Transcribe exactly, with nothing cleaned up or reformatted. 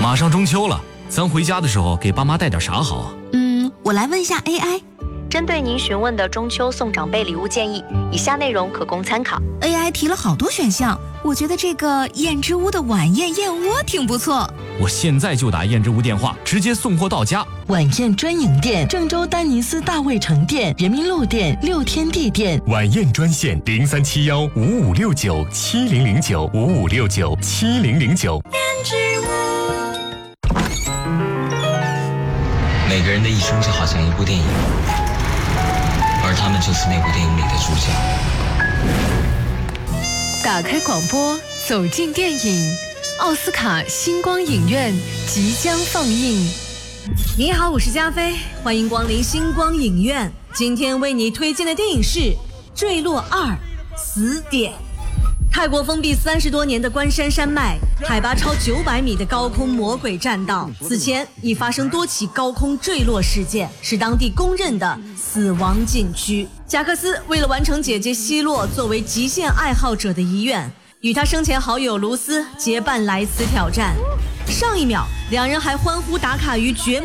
马上中秋了，咱回家的时候给爸妈带点啥好啊？ 嗯，我来问一下 A I。 针对您询问的中秋送长辈礼物建议，以下内容可供参考。 A I 提了好多选项，我觉得这个燕之屋的晚宴燕窝挺不错。 我现在就打燕之屋电话，直接送货到家。 晚宴专营店：郑州丹尼斯大卫城店、人民路店、六天地店。 晚宴专线零三七幺五五六九七零零九五五六九七零零九。 燕之屋。 每个人的一生就好像一部电影，而他们就是那部电影里的主角。 打开广播，走进电影，奥斯卡星光影院即将放映。 你好，我是加菲，欢迎光临星光影院。今天为你推荐的电影是《坠落二：死点》。泰国封闭三十多年的关山山脉，海拔超九百米的高空魔鬼栈道，此前已发生多起高空坠落事件，是当地公认的死亡禁区。贾克斯为了完成姐姐希洛作为极限爱好者的遗愿，与他生前好友卢斯结伴来此挑战。上一秒，两人还欢呼打卡于绝